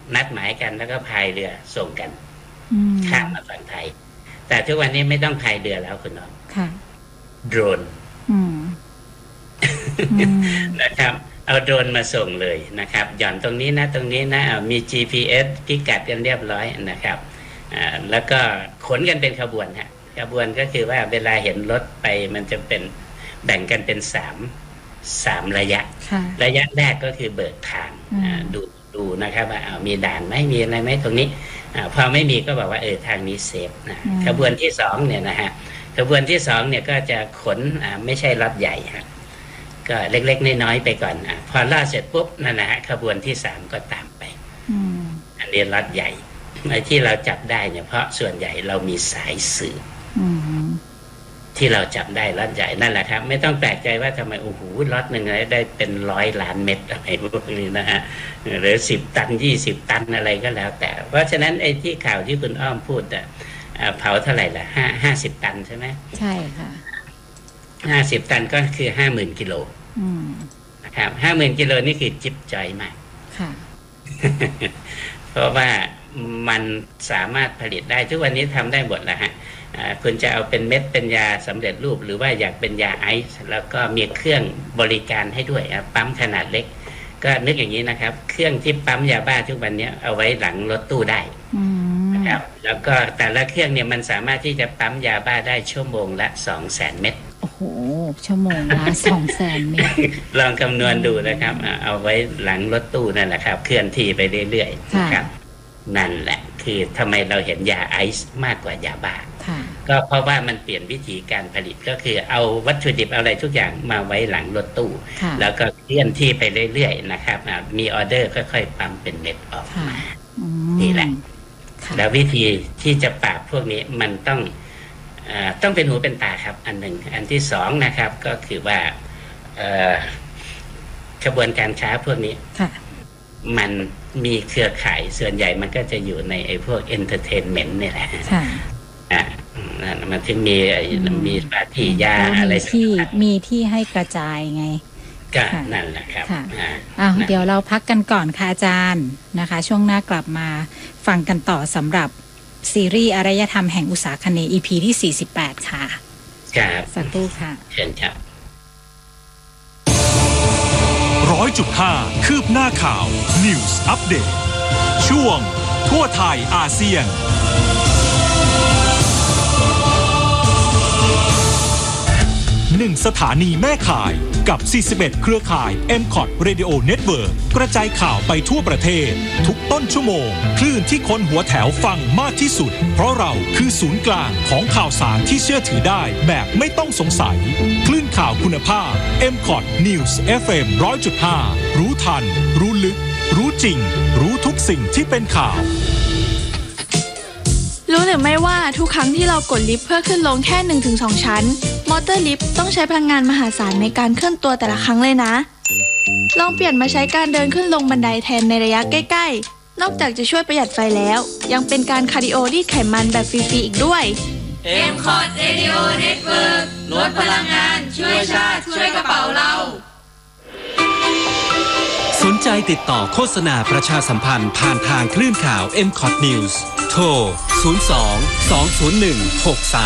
นัดหมายกันแล้วก็พายเรือส่งกันข้ามมาฝั่งไทยแต่ทุกวันนี้ไม่ต้องพายเรือแล้วคุณน้องโดรนนะครับเอาโดรนมาส่งเลยนะครับหย่อนตรงนี้นะตรงนี้นะมี GPS พิกัดกันเรียบร้อยนะครับแล้วก็ขนกันเป็นขบวนฮะขบวนก็คือว่าเวลาเห็นรถไปมันจะเป็นแบ่งกันเป็น3ระยะแรกก็คือเบิกทางดูนะครับว่ามีด่านไหมมีอะไรไหมตรงนี้พอไม่มีก็บอกว่าทางนี้เซฟนะขบวนที่2เนี่ยนะฮะขบวนที่2เนี่ยก็จะขนไม่ใช่รถใหญ่ฮะก็เล็กๆน้อยๆไปก่อนพอล่าเสร็จปุ๊บนั่นนะฮะขบวนที่3ก็ตามไปอันนี้รถใหญ่ไอ้ที่เราจับได้เนี่ยเพราะส่วนใหญ่เรามีสายสืบที่เราจับได้รถใหญ่นั่นแหละครับไม่ต้องแปลกใจว่าทำไมโอ้โหรถหนึ่งได้เป็น100 ล้านเม็ดอะไรพวกนี้นะฮะหรือ10 ตัน20 ตันอะไรก็แล้วแต่เพราะฉะนั้นไอ้ที่ข่าวที่คุณอ้อมพูดเผาเท่าไหร่ล่ะ50 ตันใช่ไหมใช่ค่ะ 50 ตันก็คือ 50,000 กิโลนะครับ 50,000 กิโลนี่คือจิ๊บจอยมากค่ะ เพราะว่ามันสามารถผลิตได้ทุกวันนี้ทำได้หมดแล้วฮะคุณจะเอาเป็นเม็ดเป็นยาสำเร็จรูปหรือว่าอยากเป็นยาไอซ์แล้วก็มีเครื่องบริการให้ด้วยปั๊มขนาดเล็กก็นึกอย่างนี้นะครับเครื่องที่ปั๊มยาบ้าทุกวันนี้เอาไว้หลังรถตู้ได้นะครับแล้วก็แต่ละเครื่องเนี่ยมันสามารถที่จะปั๊มยาบ้าได้ชั่วโมงละ 200,000 เม็ดโอ้โหชั่วโมงละ 200,000 เม็ดลองคำนวณดูนะครับเอาไว้หลังรถตู้นั่นแหละครับเคลื่อนที่ไปเรื่อยๆนะครับนั่นแหละคือทำไมเราเห็นยาไอซ์มากกว่ายาบ้าก็เพราะว่ามันเปลี่ยนวิธีการผลิตก็คือเอาวัตถุดิบอะไรทุกอย่างมาไว้หลังรถตู้แล้วก็เคลื่อนที่ไปเรื่อยๆนะครับมีออเดอร์ค่อยๆปั๊มเป็นเม็ดออกมานี่แหละแล้ววิธีที่จะปราบพวกนี้มันต้องเป็นหูเป็นตาครับอันหนึ่งอันที่2นะครับก็คือว่ากระบวนการค้าพวกนี้มันมีเครือข่ายส่วนใหญ่มันก็จะอยู่ในไอ้พวกเอนเตอร์เทนเมนต์นี่แหละมันถึงมีปาร์ตี้ยาอะไรที่มีที่ให้กระจายไงก็นั่นแหละครับเดี๋ยวเราพักกันก่อนค่ะอาจารย์นะคะช่วงหน้ากลับมาฟังกันต่อสำหรับซีรีส์อารยธรรมแห่งอุตสาคเนย์ EP ที่48ค่ะครับสักครู่ค่ะเชิญครับ 100.5 คืบหน้าข่าว News Update ช่วงทั่วไทยอาเซียน1 สถานีแม่ข่ายกับ41เครือข่าย MCOT Radio Network กระจายข่าวไปทั่วประเทศทุกต้นชั่วโมงคลื่นที่คนหัวแถวฟังมากที่สุดเพราะเราคือศูนย์กลางของข่าวสารที่เชื่อถือได้แบบไม่ต้องสงสัยคลื่นข่าวคุณภาพ MCOT News FM 100.5 รู้ทันรู้ลึกรู้จริงรู้ทุกสิ่งที่เป็นข่าวรู้หรือไม่ว่าทุกครั้งที่เรากดลิฟต์เพื่อขึ้นลงแค่ 1-2 ชั้นมอเตอร์ลิฟต์ต้องใช้พลังงานมหาศาลในการเคลื่อนตัวแต่ละครั้งเลยนะลองเปลี่ยนมาใช้การเดินขึ้นลงบันไดแทนในระยะใกล้ๆนอกจากจะช่วยประหยัดไฟแล้วยังเป็นการคาร์ดิโอรีดไขมันแบบฟรีๆอีกด้วย MCOT Radio Network ลดพลังงานช่วยชาติช่วยกระเป๋าเราสนใจติดต่อโฆษณาประชาสัมพันธ์ผ่านทางคลื่นข่าว MCOT News โทร 02 201 63